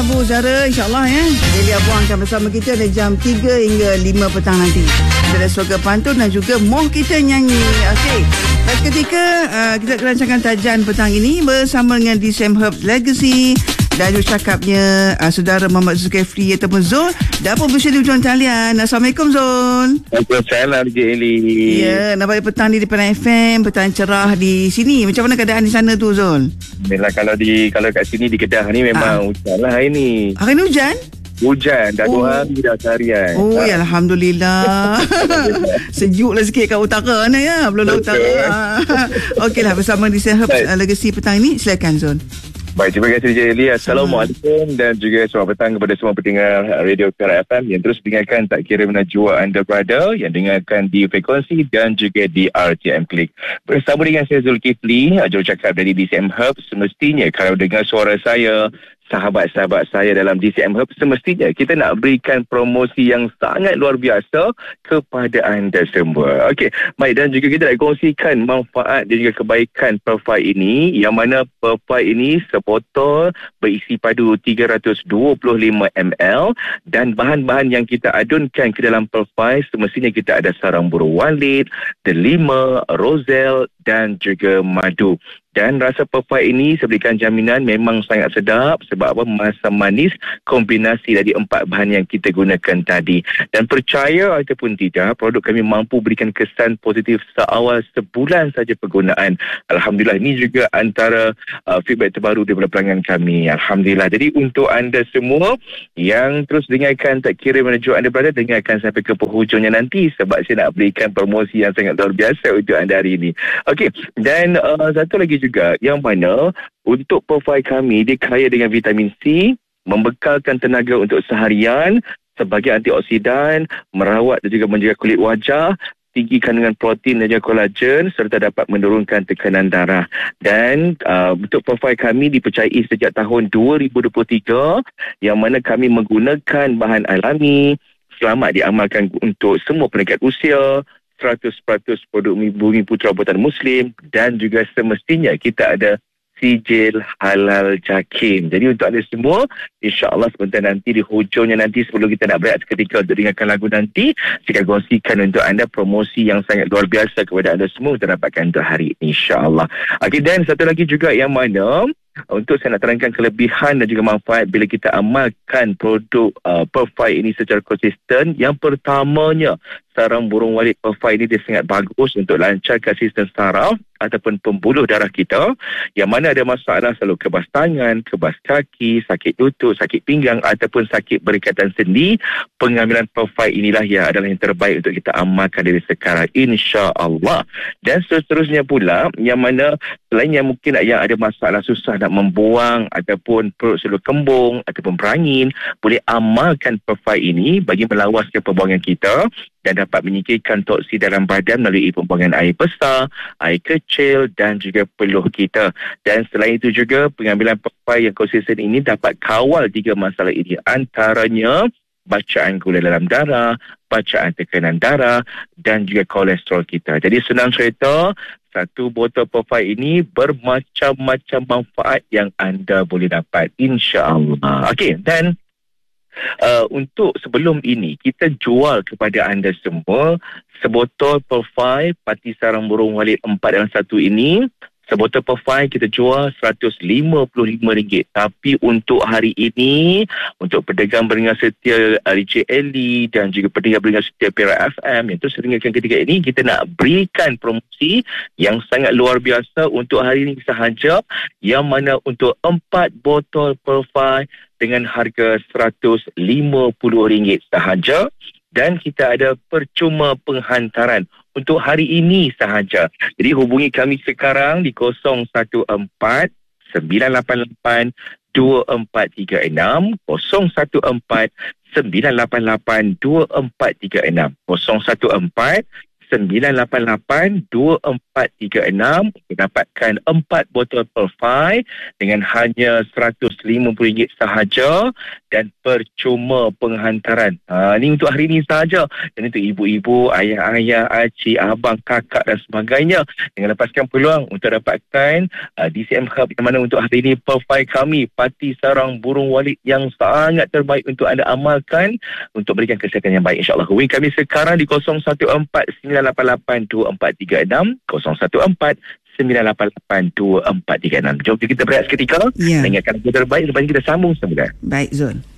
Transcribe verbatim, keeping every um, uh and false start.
Rabu, saudara. InsyaAllah ya. Delia Buang akan bersama kita dari jam tiga hingga lima petang nanti. Kita ada Suara Pantun dan juga Moh Kita Nyanyi. Okey. Dan ketika uh, kita rancangan tajan petang ini bersama dengan D C M Herbs Legacy dan juga cakapnya uh, saudara Muhammad Zulkifli ataupun Zul dah pun bersama di ujung talian. Assalamualaikum Zul. Waalaikumsalam Encik Eli. Ya, nak balik petang di depan F M, petang cerah di sini. Macam mana keadaan di sana tu Zul? Alhamdulillah, kalau di kalau kat sini di Kedah ni memang ha. hujan lah hari ni. Hari ni hujan? Hujan dah oh. dua hari dah seharian. Oh ha. Ya Alhamdulillah. Sejuk lah sikit kat utara ni ya. Belum lah utara. Okeylah, bersama di D C M Herbs Legacy petang ini, silakan Zul. Baik, terima kasih Encik Eli. Assalamualaikum dan juga selamat petang kepada semua pendengar Radio Kera F M yang terus dengarkan tak kira mana jua anda berada, yang dengarkan di frekuensi dan juga di R T M Klik. Bersama dengan saya Zulkifli, jurucakap dari D C M Herbs. Semestinya kalau dengar suara saya, sahabat-sahabat saya dalam D C M Herbs, semestinya kita nak berikan promosi yang sangat luar biasa kepada anda semua. Okey, baik, dan juga kita nak kongsikan manfaat dan juga kebaikan Perfide ini, yang mana Perfide ini sebotol berisi padu tiga ratus dua puluh lima mililiter dan bahan-bahan yang kita adunkan ke dalam Perfide semestinya kita ada sarang burung walit, delima, rozel dan juga madu. Dan rasa Perfide ini saya berikan jaminan memang sangat sedap. Sebab apa? Masam manis kombinasi dari empat bahan yang kita gunakan tadi. Dan percaya ataupun tidak, produk kami mampu berikan kesan positif seawal sebulan saja penggunaan. Alhamdulillah, ini juga antara uh, feedback terbaru daripada pelanggan kami. Alhamdulillah. Jadi untuk anda semua yang terus dengarkan tak kira mana jua anda berada, dengarkan sampai ke penghujungnya nanti, sebab saya nak berikan promosi yang sangat luar biasa untuk anda hari ini. Okey, dan uh, satu lagi juga, yang mana untuk Perfide kami dia kaya dengan vitamin C, membekalkan tenaga untuk seharian, sebagai antioksidan, merawat dan juga menjaga kulit wajah, tinggi kandungan protein dan juga kolagen, serta dapat menurunkan tekanan darah. Dan uh, untuk Perfide kami dipercayai sejak tahun dua ribu dua puluh tiga, yang mana kami menggunakan bahan alami, selamat diamalkan untuk semua peringkat usia, seratus peratus produk Bumi Putra buatan Muslim, dan juga semestinya kita ada sijil halal JAKIM. Jadi untuk anda semua, insya-Allah sebentar nanti di hujungnya nanti, sebelum kita nak berehat seketika untuk dengarkan lagu nanti, saya akan kongsikan untuk anda promosi yang sangat luar biasa kepada anda semua untuk dapatkan untuk hari ini, insya-Allah. Okey, dan satu lagi juga yang mana untuk saya nak terangkan kelebihan dan juga manfaat bila kita amalkan produk uh, Perfide ini secara konsisten. Yang pertamanya, sarang burung walit Perfide ini dia sangat bagus untuk lancarkan sistem saraf ataupun pembuluh darah kita, yang mana ada masalah selalu kebas tangan, kebas kaki, sakit lutut, sakit pinggang ataupun sakit berikatan sendi. Pengambilan Perfide inilah yang adalah yang terbaik untuk kita amalkan dari sekarang, insya-Allah. Dan seterusnya pula, yang mana selain yang mungkin yang ada masalah susah nak membuang ataupun perut selalu kembung ataupun berangin, boleh amalkan Perfide ini bagi melawaskan pembuangan kita dan dapat menyingkirkan toksi dalam badan melalui pembuangan air besar, air kecil dan juga peluh kita. Dan selain itu juga, pengambilan Perfide yang konsisten ini dapat kawal tiga masalah ini, antaranya bacaan gula dalam darah, bacaan tekanan darah dan juga kolesterol kita. Jadi senang cerita, satu botol Perfide ini bermacam-macam manfaat yang anda boleh dapat, insya-Allah. Okey, dan Uh, untuk sebelum ini kita jual kepada anda semua sebotol Perfide Pati Sarang Burung Walit empat dalam satu ini. Sebotol Perfide kita jual seratus lima puluh lima ringgit. Tapi untuk hari ini, untuk pedagang pendengar setia D J Eli dan juga pedagang pendengar setia Kera F M yang terus dengarkan ketika ini, kita nak berikan promosi yang sangat luar biasa untuk hari ini sahaja, yang mana untuk empat botol Perfide dengan harga seratus lima puluh ringgit sahaja, dan kita ada percuma penghantaran untuk hari ini sahaja. Jadi hubungi kami sekarang di kosong satu empat sembilan lapan lapan dua empat tiga enam, kosong satu empat sembilan lapan lapan dua empat tiga enam, kosong satu empat sembilan lapan lapan dua empat empat tiga enam untuk dapatkan empat botol Perfai dengan hanya seratus lima puluh ringgit sahaja dan percuma penghantaran. Ha, ini untuk hari ini sahaja. Dan untuk ibu-ibu, ayah-ayah, acik, abang, kakak dan sebagainya. Dengan lepaskan peluang untuk dapatkan uh, D C M Hub yang mana untuk hari ini Perfai kami, Pati Sarang Burung Walid yang sangat terbaik untuk anda amalkan untuk berikan kesihatan yang baik, insyaAllah. Hubungi kami sekarang di kosong satu empat sembilan lapan lapan dua empat tiga enam, kosong satu empat sembilan lapan lapan dua empat tiga enam. Jom kita berehat seketika. Ya. Dan ingatkan yang terbaik, lepas ini kita sambung semula. Baik, Zul.